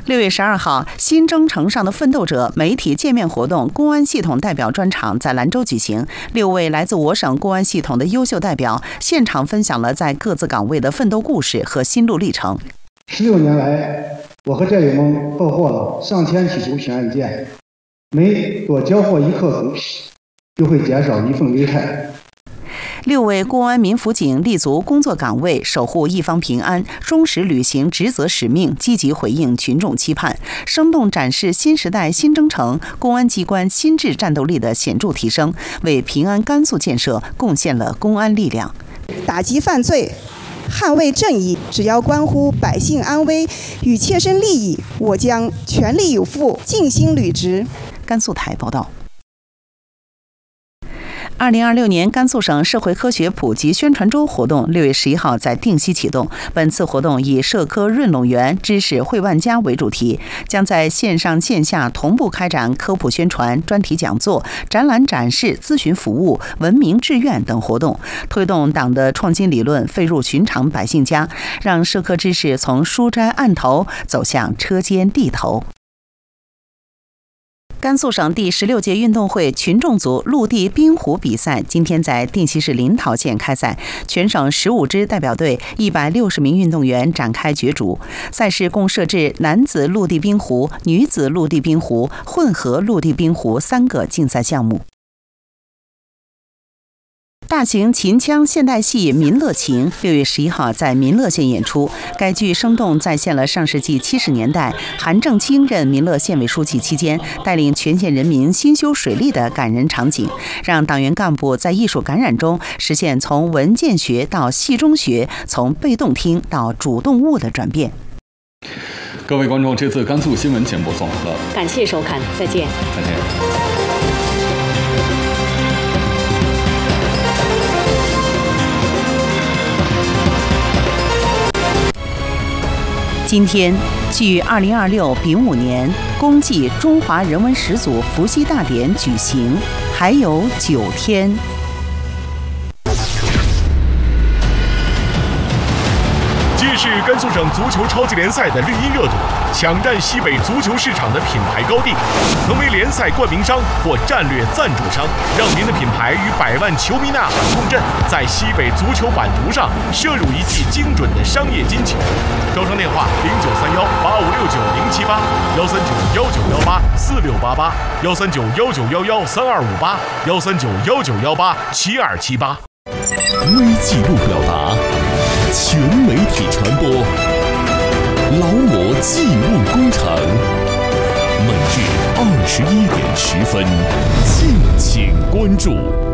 6月12号，新征程上的奋斗者媒体见面活动公安系统代表专场在兰州举行。6位来自我省公安系统的优秀代表现场分享了在各自岗位的奋斗故事和心路历程。 16年来，我和战友们破获了上千起毒品案件，每多缴获1克毒品，就会减少1份危害。 6位公安民辅警立足工作岗位，守护一方平安，忠实履行职责使命，积极回应群众期盼，生动展示新时代新征程公安机关心智战斗力的显著提升，为平安甘肃建设贡献了公安力量。 打击犯罪，捍卫正义，只要关乎百姓安危与切身利益，我将全力以赴，尽心履职。 甘肃台报道。2026年甘肃省社会科学普及宣传周活动6月11号在定西启动。本次活动以社科润拢园，知识汇万家为主题，将在线上线下同步开展科普宣传、专题讲座、展览展示、咨询服务、文明志愿等活动，推动党的创新理论飞入寻常百姓家，让社科知识从书斋案头走向车间地头。甘肃省第16届运动会群众组陆地冰壶比赛今天在定西市临洮县开赛，全省15支代表队160名运动员展开角逐。赛事共设置男子陆地冰壶、女子陆地冰壶、混合陆地冰壶3个竞赛项目。大型秦腔现代戏《民乐情》6月11号在民乐县演出。该剧生动再现了上世纪70年代韩正清任民乐县委书记期间带领全县人民兴修水利的感人场景，让党员干部在艺术感染中实现从文件学到戏中学，从被动听到主动悟的转变。 各位观众，这次甘肃新闻简播送完了， 感谢收看，再见。 再见。 今天，距2026丙午年公祭中华人文始祖伏羲大典举行还有9天。 揭示甘肃省足球超级联赛的绿茵热度，抢占西北足球市场的品牌高地，成为联赛冠名商或战略赞助商，让您的品牌与100万球迷呐喊共振，在西北足球版图上摄入一记精准的商业金球。招商电话：0931-8569-078，1391911-4688，1391911-3258，1391918，7278。 微记录表达，全媒体传播，劳模记录工程，每日21点10分，敬请关注。